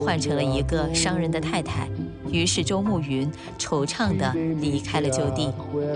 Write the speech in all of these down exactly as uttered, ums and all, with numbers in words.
换成了一个商人的太太。于是周慕云惆怅地离开了旧地。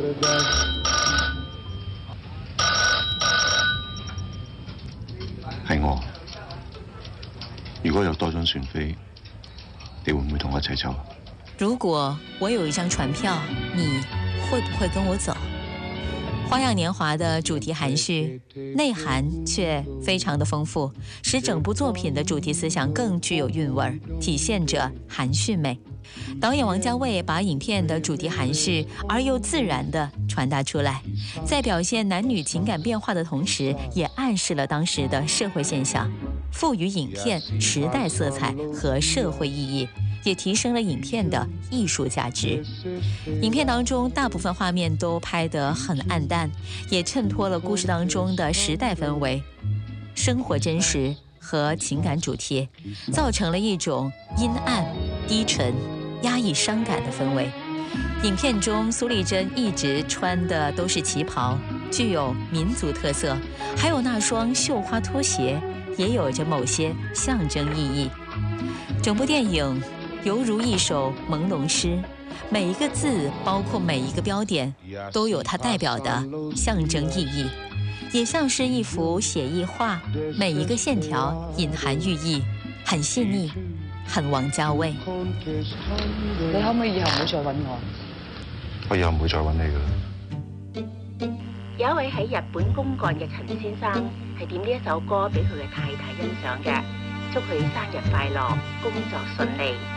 係我。如果有多張船飛，你會唔會同我一齊走？ 如果我有一張船票，你會不會跟我走？《花样年华》的主题含蓄，内涵却非常的丰富，使整部作品的主题思想更具有韵味，体现着含蓄美。导演王家卫把影片的主题含蓄而又自然地传达出来，在表现男女情感变化的同时，也暗示了当时的社会现象，赋予影片时代色彩和社会意义，也提升了影片的艺术价值。影片当中大部分画面都拍得很暗淡，也衬托了故事当中的时代氛围、生活真实和情感主题，造成了一种阴暗、低沉、压抑伤感的氛围。影片中苏丽珍一直穿的都是旗袍，具有民族特色，还有那双绣花拖鞋也有着某些象征意义。整部电影犹如一首朦胧诗，每一个字包括每一个标点都有它代表的象征意义，也像是一幅写意画，每一个线条隐含寓意，很细腻，很王家衛。 你可唔可以以後唔好再揾我？ 我以後唔會再揾你㗎啦。 有一位喺日本公幹嘅陳先生係點呢一首歌俾佢嘅太太欣賞嘅，祝佢生日快樂，工作順利。